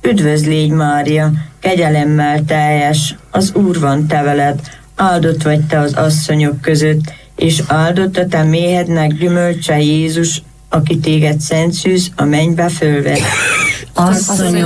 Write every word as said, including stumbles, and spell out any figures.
Üdvözl légy, Mária, kegyelemmel teljes, az Úr van te veled, áldott vagy te az asszonyok között, és áldott a te méhednek gyümölcse Jézus, aki téged szent szűz a mennybe fölvett. Asszonyom,